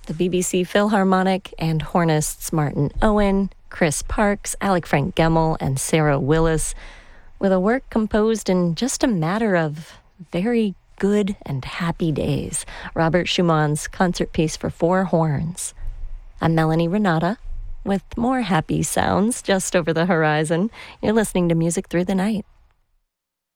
the BBC Philharmonic and hornists Martin Owen, Chris Parks, Alec Frank Gemmel, and Sarah Willis, with a work composed in just a matter of very good and happy days, Robert Schumann's concert piece for four horns. I'm Melanie Renata, with more happy sounds just over the horizon. You're listening to Music Through the Night.